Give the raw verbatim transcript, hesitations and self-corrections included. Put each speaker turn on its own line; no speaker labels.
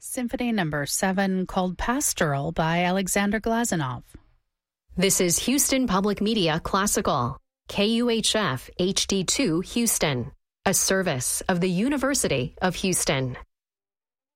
Symphony Number seven, called Pastoral by Alexander Glazunov.
This is Houston Public Media Classical, K U H F H D two Houston, a service of the University of Houston.